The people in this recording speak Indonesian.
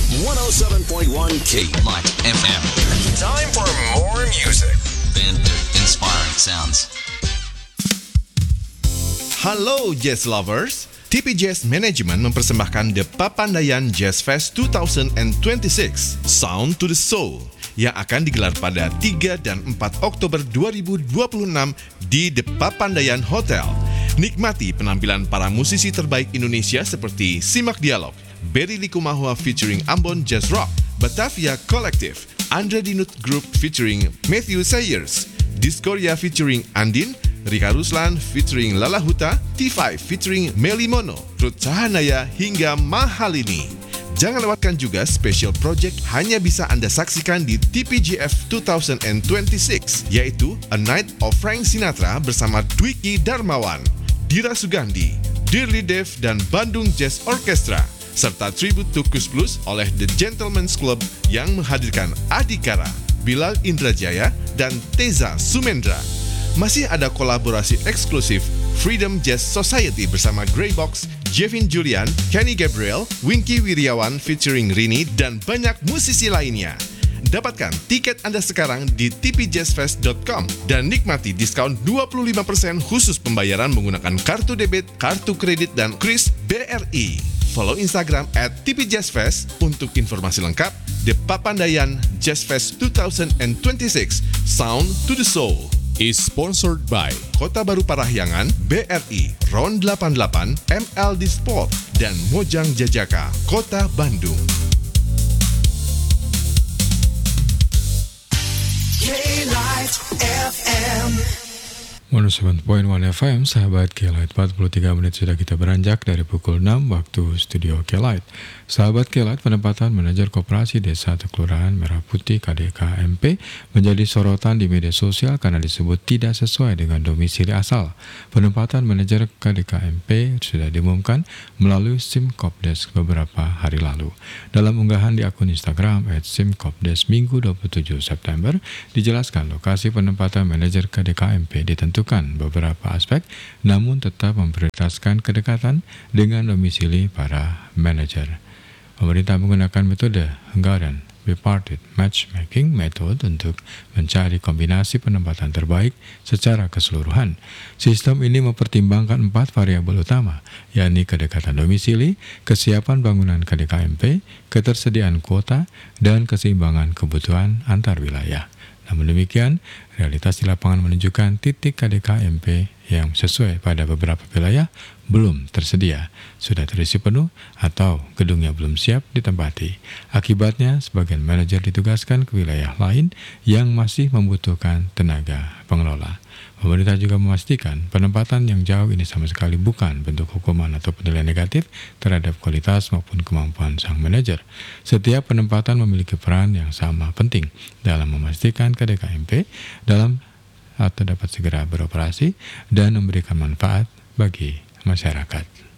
107.1 K-Light FM. Time for more music. Banter inspiring sounds. Halo Jazz Lovers, TP Jazz Management mempersembahkan The Papandayan Jazz Fest 2026 Sound to the Soul yang akan digelar pada 3 dan 4 Oktober 2026 di The Papandayan Hotel. Nikmati penampilan para musisi terbaik Indonesia seperti Simak Dialog, Berry Likumahua featuring Ambon Jazz Rock, Batavia Collective, Andre Dinut Group featuring Matthew Sayers, Diskoria featuring Andin, Rika Ruslan featuring Lala Huta, T5 featuring Meli Mono, Ruth Sahanaya hingga Mahalini. Jangan lewatkan juga special project hanya bisa Anda saksikan di TPJF 2026, yaitu A Night of Frank Sinatra bersama Dwiki Darmawan, Dira Sugandi, Dearly Dev dan Bandung Jazz Orchestra, serta tribute to Kus Plus oleh The Gentleman's Club yang menghadirkan Adhikara, Bilal Indrajaya, dan Teza Sumendra. Masih ada kolaborasi eksklusif Freedom Jazz Society bersama Greybox, Jevin Julian, Kenny Gabriel, Winky Wiryawan featuring Rini, dan banyak musisi lainnya. Dapatkan tiket Anda sekarang di tpjazzfest.com dan nikmati diskon 25% khusus pembayaran menggunakan kartu debit, kartu kredit, dan kris BRI. Follow Instagram @tpjazzfest untuk informasi lengkap. The Papandayan Jazz Fest 2026 Sound to the Soul is sponsored by Kota Baru Parahyangan, BRI, Ron 88, MLD Sport, dan Mojang Jajaka, Kota Bandung. K-Light FM. 107.1 FM, sahabat K-Light, 43 menit sudah kita beranjak dari pukul 6 waktu studio K-Light. Sahabat K-Light, penempatan manajer koperasi Desa atau Kelurahan Merah Putih KDKMP menjadi sorotan di media sosial karena disebut tidak sesuai dengan domisili asal. Penempatan manajer KDKMP sudah diumumkan melalui Simkopdes beberapa hari lalu. Dalam unggahan di akun Instagram @simkopdes Minggu 27 September, dijelaskan lokasi penempatan manajer KDKMP ditentukan beberapa aspek, namun tetap memprioritaskan kedekatan dengan domisili para manajer. Pemerintah menggunakan metode Garden Bipartite Matchmaking Method untuk mencari kombinasi penempatan terbaik secara keseluruhan. Sistem ini mempertimbangkan 4 variabel utama, yakni kedekatan domisili, kesiapan bangunan KDKMP, ketersediaan kuota, dan keseimbangan kebutuhan antar wilayah. Namun demikian, realitas di lapangan menunjukkan titik KDKMP yang sesuai pada beberapa wilayah belum tersedia, sudah terisi penuh, atau gedungnya belum siap ditempati. Akibatnya, sebagian manajer ditugaskan ke wilayah lain yang masih membutuhkan tenaga pengelola. Pemerintah juga memastikan penempatan yang jauh ini sama sekali bukan bentuk hukuman atau penilaian negatif terhadap kualitas maupun kemampuan sang manajer. Setiap penempatan memiliki peran yang sama penting dalam memastikan KDKMP dalam atau dapat segera beroperasi dan memberikan manfaat bagi masyarakat.